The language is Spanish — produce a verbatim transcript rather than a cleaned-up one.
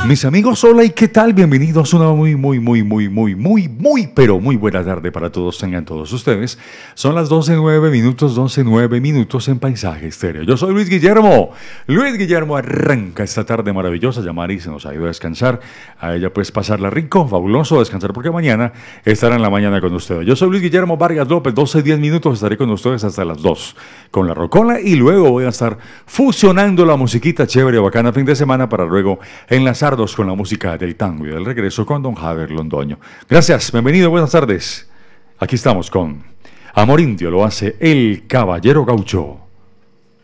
Mis amigos, hola y qué tal, bienvenidos a una muy, muy, muy, muy, muy, muy, muy, pero muy buena tarde para todos, tengan todos ustedes. Son las doce nueve minutos, doce nueve minutos en Paisaje Estéreo. Yo soy Luis Guillermo. Luis Guillermo arranca esta tarde maravillosa. Yamari se nos ha ido a descansar. A ella pues pasarla rico, fabuloso, descansar porque mañana estará en la mañana con ustedes. Yo soy Luis Guillermo Vargas López, doce diez minutos, estaré con ustedes hasta las dos con la rocola y luego voy a estar fusionando la musiquita chévere, bacana fin de semana para luego enlazar con la música del tango y del regreso con don Javier Londoño. Gracias, bienvenido, buenas tardes. Aquí estamos con Amor Indio, lo hace el Caballero Gaucho.